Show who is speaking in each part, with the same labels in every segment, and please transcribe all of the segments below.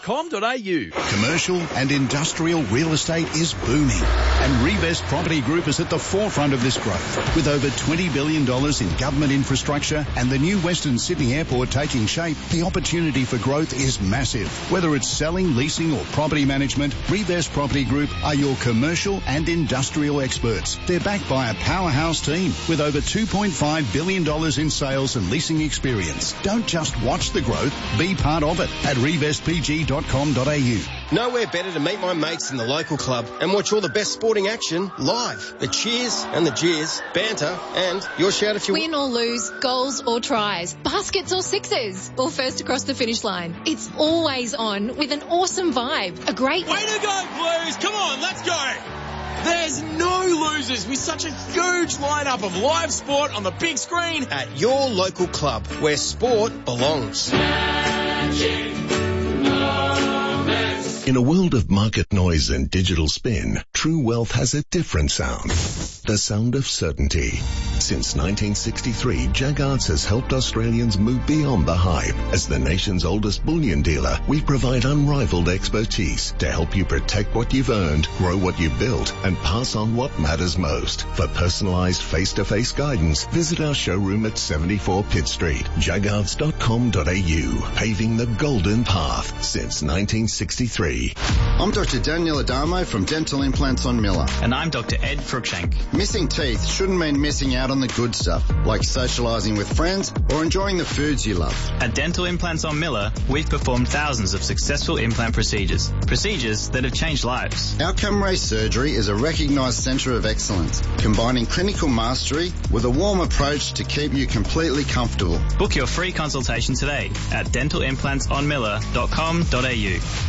Speaker 1: revest.com.au.
Speaker 2: Commercial and industrial real estate is booming, and Revest Property Group is at the forefront of this growth. With over $20 billion in government infrastructure and the new Western Sydney Airport taking shape, the opportunity for growth is massive. Whether it's selling, leasing or property management, Revest Property Group are your commercial and industrial experts. They're backed by a powerhouse team with over $2.5 billion in sales and leasing experience. Don't just watch the growth, be part of it at revestpg.com.au.
Speaker 3: Nowhere better to meet my mates in the local club and watch all the best sporting action live. The cheers and the jeers, banter, and your shout if you
Speaker 4: win or lose, goals or tries, baskets or sixes, or first across the finish line. It's always on with an awesome vibe. A great...
Speaker 5: Way to go, Blues! Come on, let's go! There's no losers with such a huge lineup of live sport on the big screen
Speaker 3: at your local club where sport belongs.
Speaker 6: In a world of market noise and digital spin, True Wealth has a different sound. The sound of certainty. Since 1963, Jaggards has helped Australians move beyond the hype. As the nation's oldest bullion dealer, we provide unrivaled expertise to help you protect what you've earned, grow what you've built, and pass on what matters most. For personalised face-to-face guidance, visit our showroom at 74 Pitt Street, jaggards.com.au, paving the golden path since 1963.
Speaker 7: I'm Dr. Daniel Adamo from Dental Implants on Miller.
Speaker 8: And I'm Dr. Ed Cruikshank.
Speaker 7: Missing teeth shouldn't mean missing out on the good stuff, like socialising with friends or enjoying the foods you love.
Speaker 8: At Dental Implants on Miller, we've performed thousands of successful implant procedures that have changed lives.
Speaker 7: Outcome Ray Surgery is a recognised centre of excellence, combining clinical mastery with a warm approach to keep you completely comfortable.
Speaker 8: Book your free consultation today at dentalimplants.onmiller.com.au.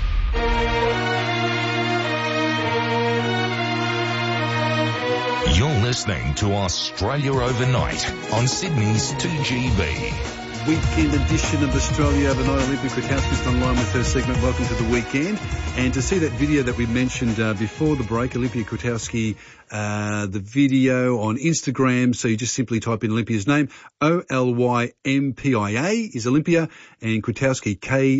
Speaker 9: You're listening to Australia Overnight on Sydney's 2GB.
Speaker 10: Weekend edition of Australia Overnight. Olympia Kwiatkowski's online with her segment Welcome to the Weekend. And to see that video that we mentioned before the break, Olympia Kwiatkowski, the video on Instagram, so you just simply type in Olympia's name, Olympia is Olympia, and Kwiatkowski,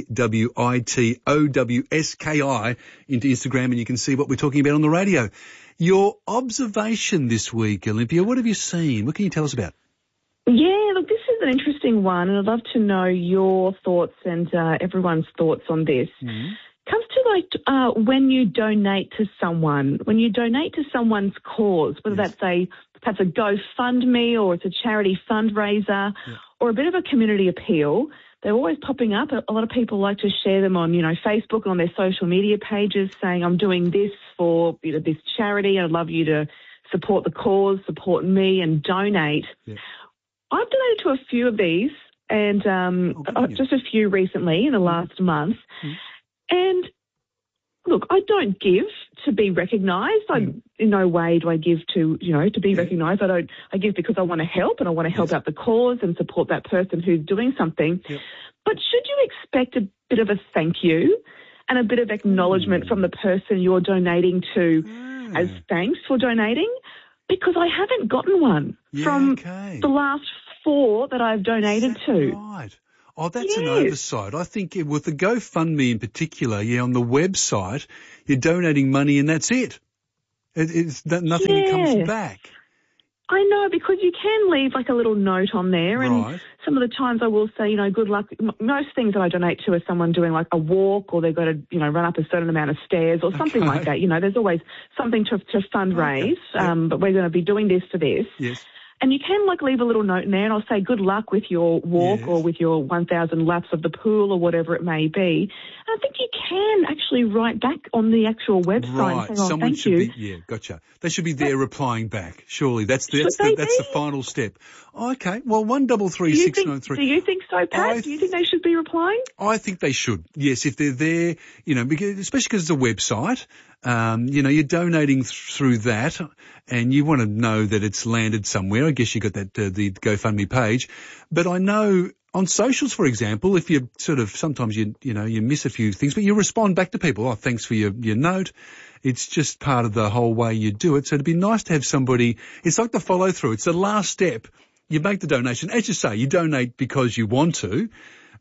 Speaker 10: Kwitowski, into Instagram, and you can see what we're talking about on the radio. Your observation this week, Olympia, what have you seen? What can you tell us about?
Speaker 11: Yeah, look, this is an interesting one, and I'd love to know your thoughts and everyone's thoughts on this. Mm-hmm. Comes to when you donate to someone, when you donate to someone's cause, whether that's perhaps a GoFundMe or it's a charity fundraiser or a bit of a community appeal. They're always popping up. A lot of people like to share them on, Facebook and on their social media pages saying, I'm doing this for this charity. I'd love you to support the cause, support me and donate. Yeah. I've donated to a few of these and just a few recently in the last month. Mm. And look, I don't give to be recognised. In no way do I give to be recognised. I give because I want to help and I want to help out the cause and support that person who's doing something. Yep. But should you expect a bit of a thank you and a bit of acknowledgement from the person you're donating to as thanks for donating? Because I haven't gotten one from the last 4 that I've donated to.
Speaker 10: Right. Oh, that's an oversight. I think with the GoFundMe in particular, on the website, you're donating money and that's it. It's nothing comes back.
Speaker 11: I know, because you can leave like a little note on there, and some of the times I will say, good luck. Most things that I donate to is someone doing like a walk, or they've got to, run up a certain amount of stairs or something like that. There's always something to fundraise, but we're going to be doing this for this. Yes. And you can leave a little note in there, and I'll say good luck with your walk or with your 1,000 laps of the pool or whatever it may be. And I think you can actually write back on the actual website and say,
Speaker 10: someone
Speaker 11: thank you.
Speaker 10: Gotcha. They should be there replying back. Surely that's the final step. Okay. Well, 133693.
Speaker 11: Do you think so, Pat? Do you think they should be replying?
Speaker 10: I think they should. Yes, if they're there, especially because it's a website. You're donating through that, and you want to know that it's landed somewhere. I guess you got that the GoFundMe page, but I know on socials, for example, if you sometimes you miss a few things, but you respond back to people. Oh, thanks for your note. It's just part of the whole way you do it. So it'd be nice to have somebody. It's like the follow through. It's the last step. You make the donation, as you say. You donate because you want to.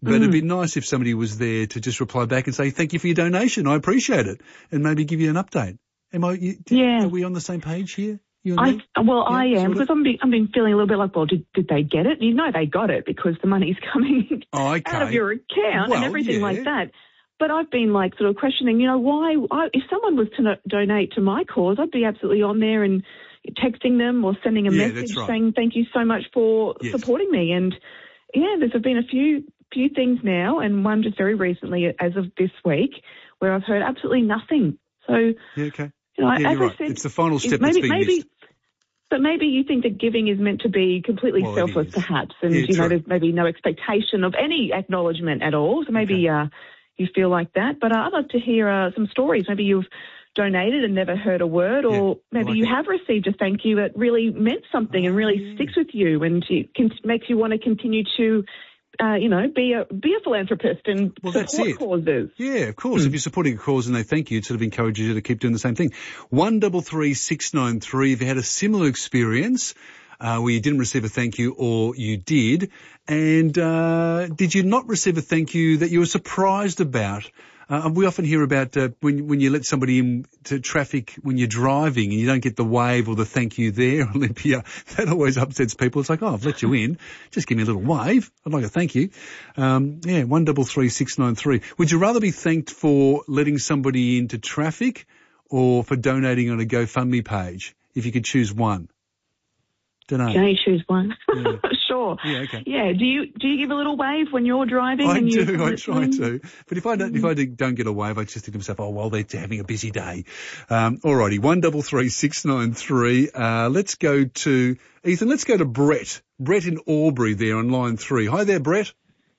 Speaker 10: But it'd be nice if somebody was there to just reply back and say, thank you for your donation. I appreciate it. And maybe give you an update. Are we on the same page here?
Speaker 11: I am, because I've been feeling a little bit like, well, did they get it? You know they got it because the money's coming out of your account and everything like that. But I've been like sort of questioning, why, if someone was to donate to my cause, I'd be absolutely on there and texting them or sending a message saying thank you so much for supporting me. And there's been a few things now, and one just very recently as of this week where I've heard absolutely nothing. So,
Speaker 10: as
Speaker 11: right.
Speaker 10: I said, it's the final step that's being missed.
Speaker 11: But maybe you think that giving is meant to be completely selfless, perhaps, and there's maybe no expectation of any acknowledgement at all. So maybe you feel like that. But I'd love to hear some stories. Maybe you've donated and never heard a word, or maybe you have received a thank you that really meant something and really sticks with you and makes you want to continue to be a philanthropist and support causes.
Speaker 10: Yeah, of course. If you're supporting a cause and they thank you, it sort of encourages you to keep doing the same thing. 133693, if you had a similar experience where you didn't receive a thank you or you did, and did you not receive a thank you that you were surprised about? We often hear about when you let somebody into traffic when you're driving and you don't get the wave or the thank you there, Olympia. That always upsets people. It's like, I've let you in. Just give me a little wave. I'd like a thank you. 133693. Would you rather be thanked for letting somebody into traffic or for donating on a GoFundMe page? If you could choose one. Don't know.
Speaker 11: Can you choose one?
Speaker 10: Yeah.
Speaker 11: Sure.
Speaker 10: Yeah, okay.
Speaker 11: Yeah. Do you give a little wave when you're driving?
Speaker 10: I do. I try to. But if I don't get a wave, I just think to myself, they're having a busy day. Alrighty. 133693. Let's go to Ethan. Let's go to Brett. Brett in Albury there on line 3. Hi there, Brett.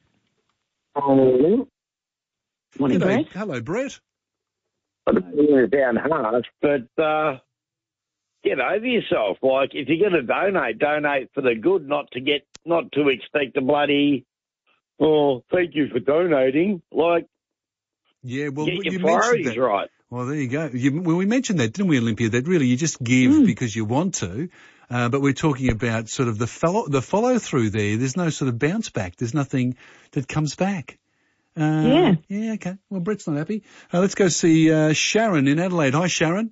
Speaker 1: Hello.
Speaker 11: Morning, Brett.
Speaker 10: Hello, Brett.
Speaker 1: I don't know down harsh, but get over yourself. Like, if you're going to donate for the good, not to expect a bloody, thank you for donating. Like, get your priorities right.
Speaker 10: Well, there you go. We mentioned that, didn't we, Olympia? That really you just give because you want to, but we're talking about sort of the follow through there. There's no sort of bounce back. There's nothing that comes back. Yeah, okay. Well, Brett's not happy. Let's go see Sharon in Adelaide. Hi, Sharon.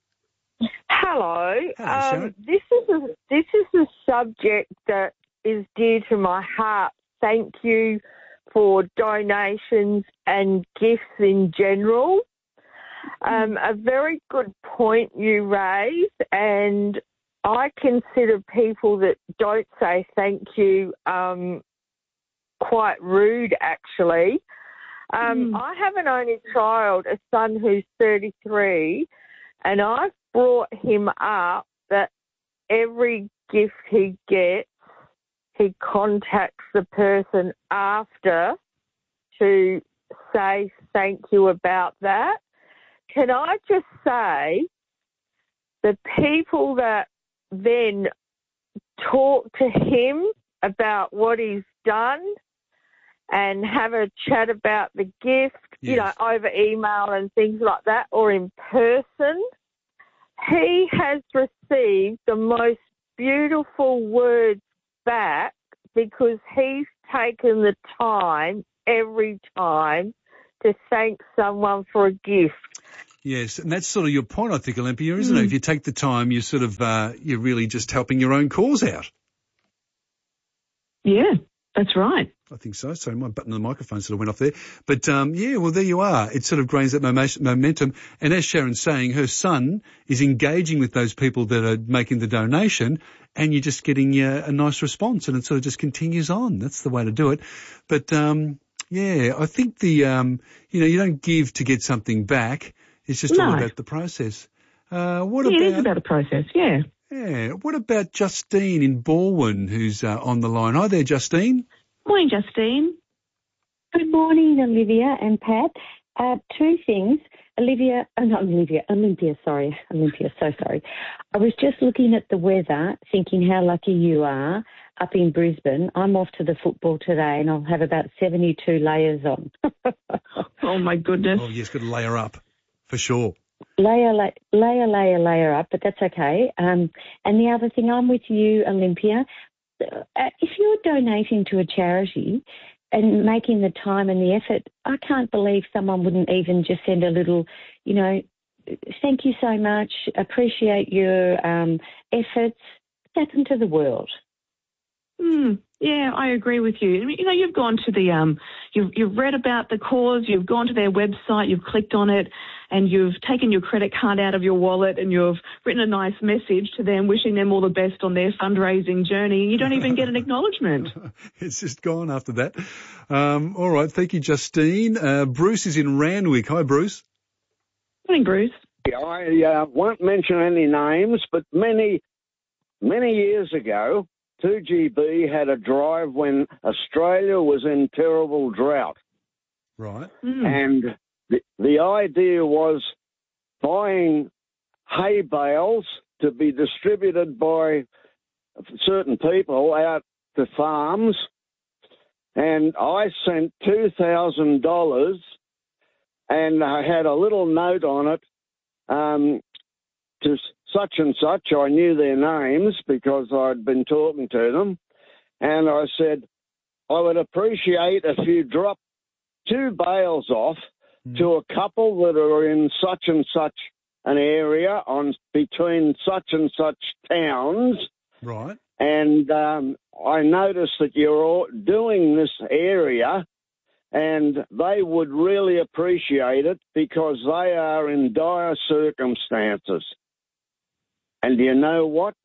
Speaker 12: Hello.
Speaker 10: Sharon.
Speaker 12: This is a subject that is dear to my heart. Thank you for donations and gifts in general. A very good point you raise, and I consider people that don't say thank you quite rude, actually. I have an only child, a son who's 33, and I've brought him up that every gift he gets, he contacts the person after to say thank you about that. Can I just say the people that then talk to him about what he's done and have a chat about the gift, over email and things like that, or in person, he has received the most beautiful words back because he's taken the time every time to thank someone for a gift.
Speaker 10: Yes, and that's sort of your point, I think, Olympia, isn't it? If you take the time, you're sort of you're really just helping your own cause out.
Speaker 11: Yeah, that's right.
Speaker 10: I think so. Sorry, my button on the microphone sort of went off there. But, there you are. It sort of gains that momentum. And as Sharon's saying, her son is engaging with those people that are making the donation, and you're just getting a nice response, and it sort of just continues on. That's the way to do it. But, I think you don't give to get something back. It's just all about the process.
Speaker 11: It is about the process, yeah.
Speaker 10: Yeah. What about Justine in Balwyn, who's on the line? Hi there, Justine.
Speaker 11: Morning, Justine.
Speaker 13: Good morning, Olivia and Pat. Two things. Olympia, so sorry. I was just looking at the weather, thinking how lucky you are up in Brisbane. I'm off to the football today and I'll have about 72 layers on.
Speaker 11: Oh, my goodness.
Speaker 10: Oh, yes, got to layer up, for sure.
Speaker 13: Layer up, but that's okay. And the other thing, I'm with you, Olympia. If you're donating to a charity, and making the time and the effort. I can't believe someone wouldn't even just send a little, thank you so much, appreciate your efforts. That's into the world.
Speaker 11: Yeah, I agree with you. You've gone to the, you've read about the cause, you've gone to their website, you've clicked on it, and you've taken your credit card out of your wallet and you've written a nice message to them, wishing them all the best on their fundraising journey. You don't even get an acknowledgement.
Speaker 10: It's just gone after that. All right, thank you, Justine. Bruce is in Randwick. Hi, Bruce.
Speaker 11: Morning, Bruce.
Speaker 14: I won't mention any names, but many years ago, 2GB had a drive when Australia was in terrible drought.
Speaker 10: Right.
Speaker 14: And the idea was buying hay bales to be distributed by certain people out to farms. And I sent $2,000 and I had a little note on it to such and such. I knew their names because I'd been talking to them. And I said, I would appreciate if you drop 2 bales off to a couple that are in such and such an area between such and such towns.
Speaker 10: Right.
Speaker 14: And I noticed that you're all doing this area, and they would really appreciate it because they are in dire circumstances. And do you know what?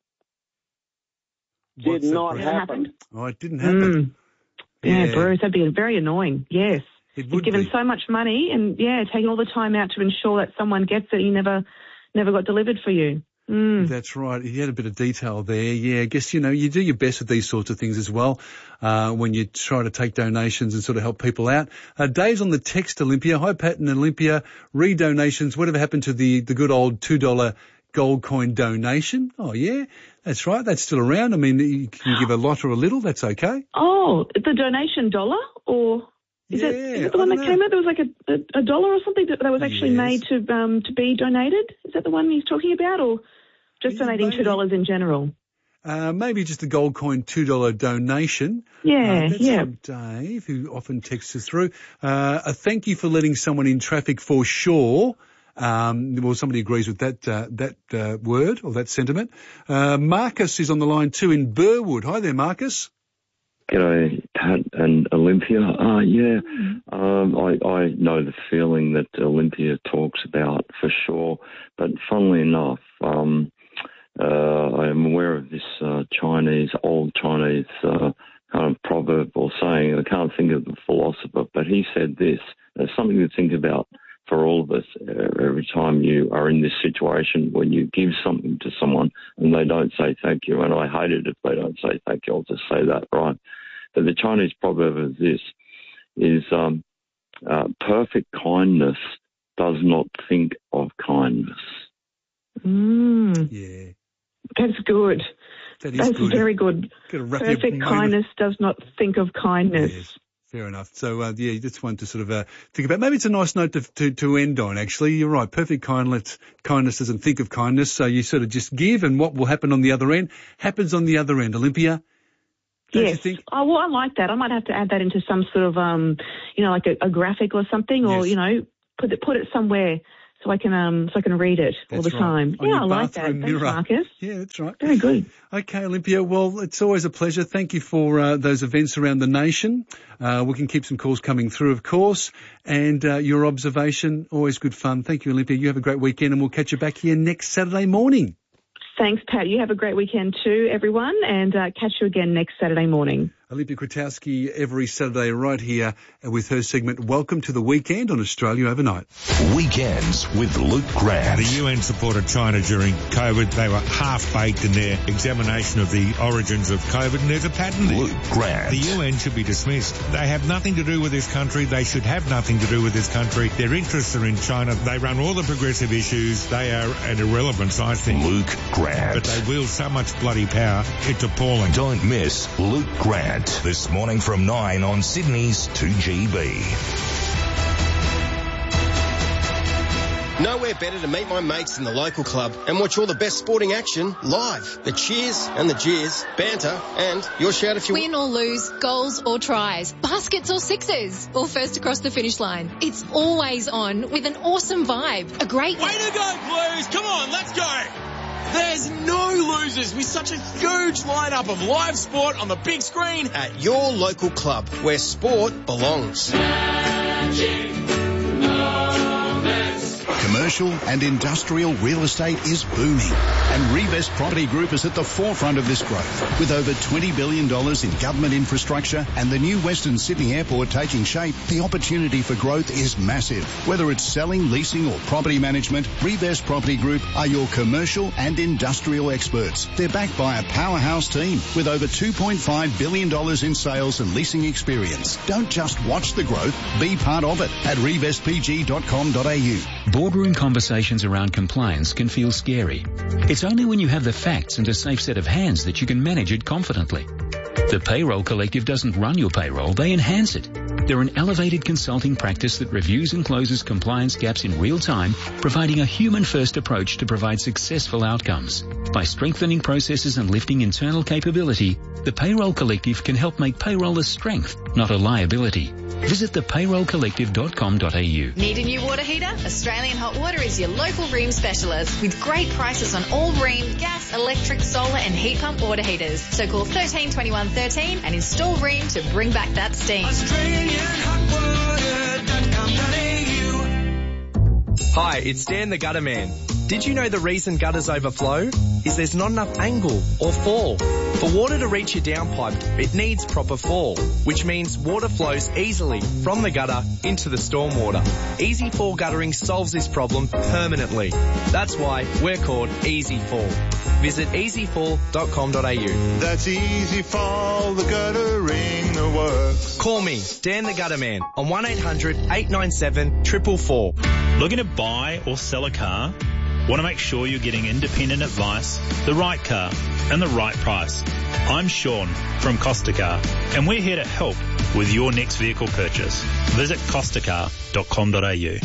Speaker 14: Did not happen.
Speaker 10: Oh, it didn't happen.
Speaker 11: Yeah, Bruce, that'd be very annoying. Yes.
Speaker 10: You've
Speaker 11: given so much money and, taking all the time out to ensure that someone gets it. He never got delivered for you.
Speaker 10: That's right. You had a bit of detail there. Yeah, I guess, you do your best with these sorts of things as well when you try to take donations and sort of help people out. Dave's on the text, Olympia. Hi, Pat and Olympia. Re-donations. Whatever happened to the good old $2 gold coin donation? Oh, yeah, that's right. That's still around. I mean, you can give a lot or a little. That's okay.
Speaker 11: Oh, the donation dollar or... Is it the one that came out? There was like a dollar or something that was actually made to be donated. Is that the one he's talking about, or just donating $2 in general?
Speaker 10: Maybe just a gold coin $2 donation.
Speaker 11: That's
Speaker 10: from Dave, who often texts us through. A thank you for letting someone in traffic for sure. Well, somebody agrees with that word or that sentiment. Marcus is on the line too in Burwood. Hi there, Marcus.
Speaker 15: G'day, Pat and Olympia. I know the feeling that Olympia talks about for sure, but funnily enough, I am aware of this old Chinese kind of proverb or saying. I can't think of the philosopher, but he said this. There's something to think about for all of us every time you are in this situation when you give something to someone and they don't say thank you. And I hate it if they don't say thank you. I'll just say that, right? But the Chinese proverb is perfect kindness does not think of kindness.
Speaker 10: Yeah.
Speaker 11: That's good. That's
Speaker 10: good.
Speaker 11: Very good. Perfect kindness does not think of kindness.
Speaker 10: Yes. Fair enough. So, you just want to sort of think about. Maybe it's a nice note to end on, actually. You're right. Perfect kindness doesn't think of kindness. So you sort of just give, and what will happen on the other end happens on the other end. Olympia? Don't you think?
Speaker 11: Oh, well, I like that. I might have to add that into some sort of, like a graphic or something, or, put it somewhere so I can read it all the time. I like that. Thanks, Marcus.
Speaker 10: Yeah, that's right.
Speaker 11: Very good.
Speaker 10: Okay, Olympia. Well, it's always a pleasure. Thank you for those events around the nation. We can keep some calls coming through, of course. And your observation, always good fun. Thank you, Olympia. You have a great weekend, and we'll catch you back here next Saturday morning.
Speaker 11: Thanks, Pat. You have a great weekend too, everyone, and catch you again next Saturday morning.
Speaker 10: Olympia Kwiatkowski every Saturday right here with her segment Welcome to the Weekend on Australia Overnight.
Speaker 9: Weekends with Luke Grant.
Speaker 16: The UN supported China during COVID. They were half-baked in their examination of the origins of COVID, and there's a pattern there.
Speaker 9: Luke Grant.
Speaker 16: The UN should be dismissed. They have nothing to do with this country. They should have nothing to do with this country. Their interests are in China. They run all the progressive issues. They are an irrelevance, I think.
Speaker 9: Luke Grant.
Speaker 16: But they wield so much bloody power, it's appalling.
Speaker 9: Don't miss Luke Grant. This morning from 9 on Sydney's 2GB.
Speaker 3: Nowhere better to meet my mates in the local club and watch all the best sporting action live. The cheers and the jeers, banter, and your shout if you
Speaker 4: win or lose, goals or tries, baskets or sixes, or first across the finish line. It's always on with an awesome vibe. A great
Speaker 5: way to go, Blues! Come on, let's go! There's no losers with such a huge lineup of live sport on the big screen
Speaker 3: at your local club where sport belongs.
Speaker 2: Commercial and industrial real estate is booming, and Revest Property Group is at the forefront of this growth. With over $20 billion in government infrastructure and the new Western Sydney Airport taking shape, the opportunity for growth is massive. Whether it's selling, leasing or property management, Revest Property Group are your commercial and industrial experts. They're backed by a powerhouse team with over $2.5 billion in sales and leasing experience. Don't just watch the growth, be part of it at revestpg.com.au.
Speaker 17: Boardroom conversations around compliance can feel scary. It's only when you have the facts and a safe set of hands that you can manage it confidently. The Payroll Collective doesn't run your payroll, they enhance it. They're an elevated consulting practice that reviews and closes compliance gaps in real time, providing a human-first approach to provide successful outcomes. By strengthening processes and lifting internal capability, the Payroll Collective can help make payroll a strength, not a liability. Visit thepayrollcollective.com.au.
Speaker 18: Need a new water heater? Australian Hot Water is your local Rheem specialist with great prices on all Rheem gas, electric, solar and heat pump water heaters. So call 13 21 13 and install Rheem to bring back that steam.
Speaker 19: Hi, it's Dan the Gutter Man. Did you know the reason gutters overflow is there's not enough angle or fall? For water to reach your downpipe, it needs proper fall, which means water flows easily from the gutter into the stormwater. Easy Fall guttering solves this problem permanently. That's why we're called Easy Fall. Visit easyfall.com.au.
Speaker 20: That's Easy Fall, the guttering that works.
Speaker 19: Call me, Dan the Gutter Man, on 1-800-897-444.
Speaker 8: Looking to buy or sell a car? Want to make sure you're getting independent advice, the right car, and the right price? I'm Sean from Costacar, and we're here to help with your next vehicle purchase. Visit costacar.com.au.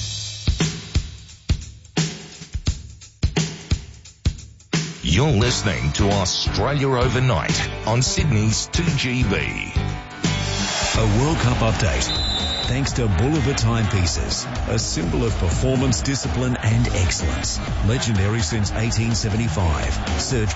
Speaker 9: You're listening to Australia Overnight on Sydney's 2GB.
Speaker 21: A World Cup update. Thanks to Bulova Timepieces, a symbol of performance, discipline and excellence. Legendary since 1875. Search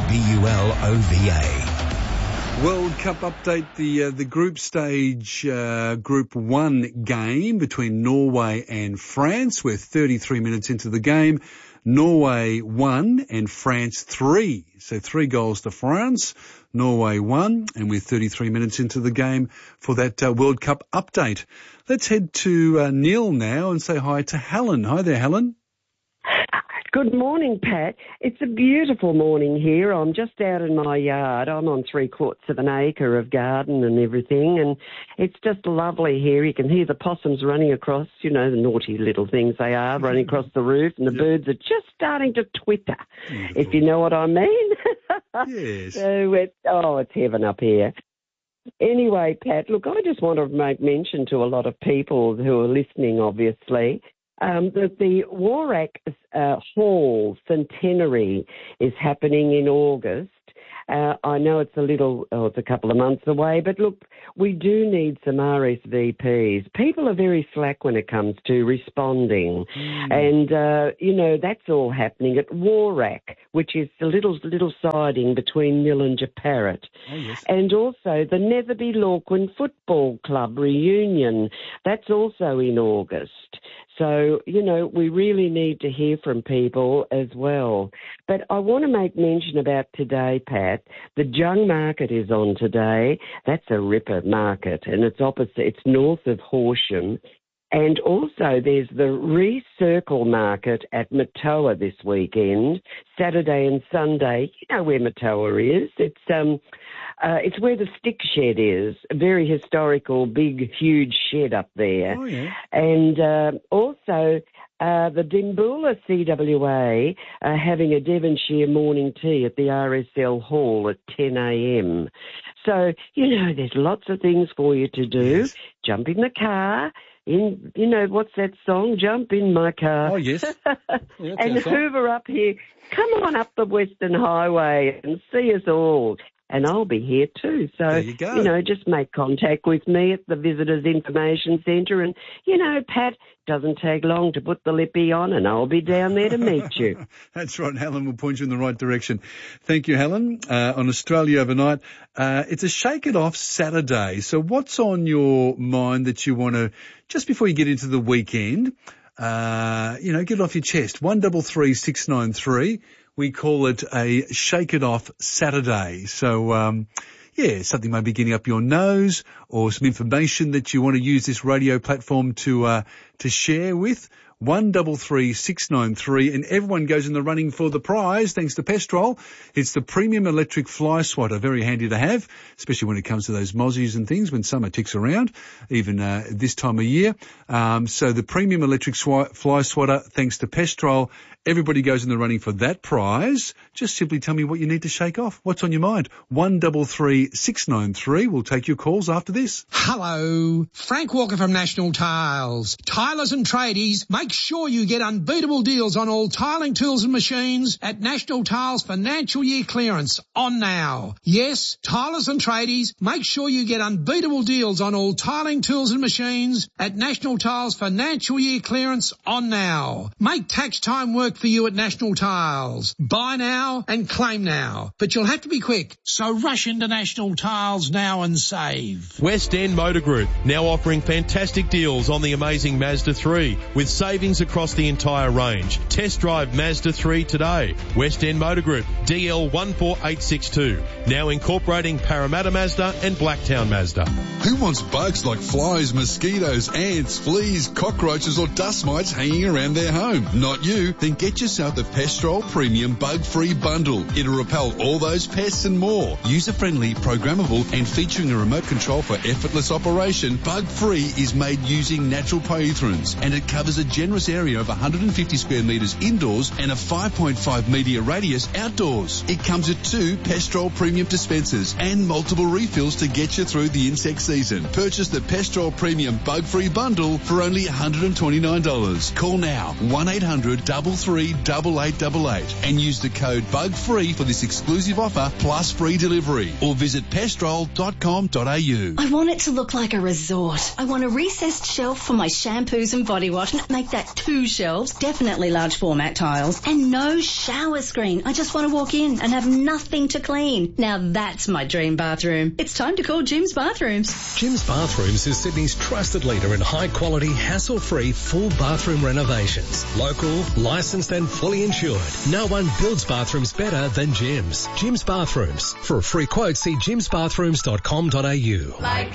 Speaker 21: BULOVA.
Speaker 10: World Cup update, the group stage, Group 1 game between Norway and France. We're 33 minutes into the game. Norway 1 and France 3. So 3 goals to France. Norway 1, and we're 33 minutes into the game for that World Cup update. Let's head to Neil now and say hi to Helen. Hi there, Helen.
Speaker 22: Good morning, Pat. It's a beautiful morning here. I'm just out in my yard. I'm on 3/4 of an acre of garden and everything, and it's just lovely here. You can hear the possums running across, you know, the naughty little things they are, running across the roof, and the birds are just starting to twitter, if you know what I mean.
Speaker 10: Yes.
Speaker 22: So it's heaven up here. Anyway, Pat, look, I just want to make mention to a lot of people who are listening, obviously, that the Warrack Hall centenary is happening in August. I know it's it's a couple of months away, but look, we do need some RSVPs. People are very slack when it comes to responding. And, that's all happening at Warrack, which is the little siding between Millinja Parrot.
Speaker 10: Oh, yes.
Speaker 22: And also the Netherby Lorquin Football Club reunion. That's also in August. So, we really need to hear from people as well. But I want to make mention about today, Pat. The Jung Market is on today. That's a ripper market, and it's north of Horsham. And also there's the Recircle Market at Matoa this weekend, Saturday and Sunday. You know where Matoa is. It's where the stick shed is, a very historical, big, huge shed up there.
Speaker 10: Oh, yeah.
Speaker 22: And also the Dimboola CWA are having a Devonshire morning tea at the RSL Hall at 10 a.m. So, there's lots of things for you to do.
Speaker 10: Yes.
Speaker 22: Jump in the car, what's that song? Jump in my car.
Speaker 10: Oh, yes. Yeah,
Speaker 22: and hoover up here. Come on up the Western Highway and see us all. And I'll be here too. So,
Speaker 10: there you go.
Speaker 22: Just make contact with me at the Visitors Information Centre. And, Pat, doesn't take long to put the lippy on and I'll be down there to meet you.
Speaker 10: That's right. Helen will point you in the right direction. Thank you, Helen. On Australia Overnight, it's a Shake It Off Saturday. So what's on your mind that you want to, just before you get into the weekend, get it off your chest? 133 693. We call it a Shake It Off Saturday. So, something maybe getting up your nose or some information that you want to use this radio platform to share with. 133 693, and everyone goes in the running for the prize thanks to Pestrol. It's the premium electric fly swatter, very handy to have, especially when it comes to those mozzies and things when summer ticks around, even this time of year. So the premium electric fly swatter, thanks to Pestrol, everybody goes in the running for that prize. Just simply tell me what you need to shake off. What's on your mind? 133 693. We'll take your calls after this.
Speaker 6: Hello, Frank Walker from National Tiles. Tilers and tradies, make sure you get unbeatable deals on all tiling tools and machines at National Tiles financial year clearance on now. Yes, tilers and tradies, make sure you get unbeatable deals on all tiling tools and machines at National Tiles financial year clearance on now. Make tax time work for you at National Tiles. Buy now and claim now. But you'll have to be quick, so rush into National Tiles now and save.
Speaker 7: West End Motor Group, now offering fantastic deals on the amazing Mazda 3 with savings across the entire range. Test drive Mazda 3 today. West End Motor Group, DL 14862. Now incorporating Parramatta Mazda and Blacktown Mazda.
Speaker 23: Who wants bugs like flies, mosquitoes, ants, fleas, cockroaches or dust mites hanging around their home? Not you. Then get yourself the Pestrol Premium Bug-Free Bundle. It'll repel all those pests and more. User-friendly, programmable and featuring a remote control for effortless operation, Bug-Free is made using natural pyrethrins and it covers a generous area of 150 square metres indoors and a 5.5 metre radius outdoors. It comes with 2 Pestrol Premium dispensers and multiple refills to get you through the insect season. Purchase the Pestrol Premium Bug-Free Bundle for only $129. Call now 1-800-338888 and use the code BUGFREE for this exclusive offer plus free delivery or visit pestrol.com.au.
Speaker 24: I want it to look like a resort. I want a recessed shelf for my shampoos and body wash. Make that 2 shelves, definitely large format tiles, and no shower screen. I just want to walk in and have nothing to clean. Now that's my dream bathroom. It's time to call Jim's Bathrooms.
Speaker 25: Jim's Bathrooms is Sydney's trusted leader in high quality, hassle-free full bathroom renovations. Local, licensed and fully insured. No one builds bathrooms better than Jim's. Jim's Bathrooms. For a free quote, see jimsbathrooms.com.au.
Speaker 24: Like